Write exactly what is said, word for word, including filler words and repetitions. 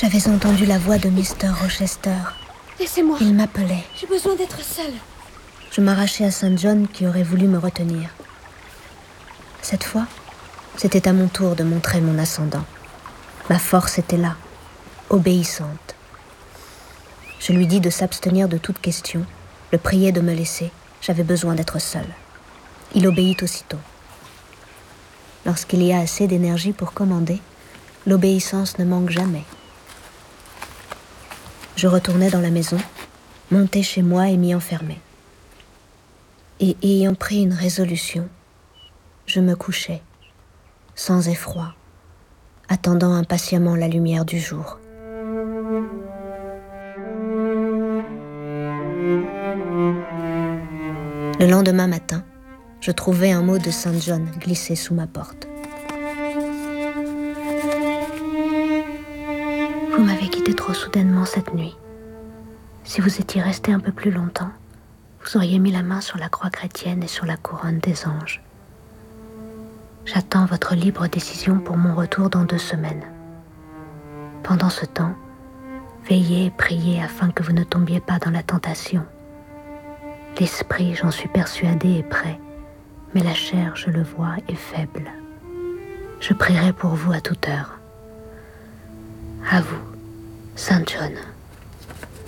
J'avais entendu la voix de mister Rochester. Laissez-moi. Il m'appelait. J'ai besoin d'être seule. Je m'arrachai à Saint John qui aurait voulu me retenir. Cette fois, c'était à mon tour de montrer mon ascendant. Ma force était là, obéissante. Je lui dis de s'abstenir de toute question, le priai de me laisser. J'avais besoin d'être seule. Il obéit aussitôt. Lorsqu'il y a assez d'énergie pour commander, l'obéissance ne manque jamais. Je retournai dans la maison, montai chez moi et m'y enfermai. Et ayant pris une résolution, je me couchai, sans effroi, attendant impatiemment la lumière du jour. Le lendemain matin, je trouvai un mot de Saint John glissé sous ma porte. Vous m'avez quitté trop soudainement cette nuit. Si vous étiez resté un peu plus longtemps, vous auriez mis la main sur la croix chrétienne et sur la couronne des anges. J'attends votre libre décision pour mon retour dans deux semaines. Pendant ce temps, veillez et priez afin que vous ne tombiez pas dans la tentation. L'esprit, j'en suis persuadée, est prêt, mais la chair, je le vois, est faible. Je prierai pour vous à toute heure. À vous, Saint John.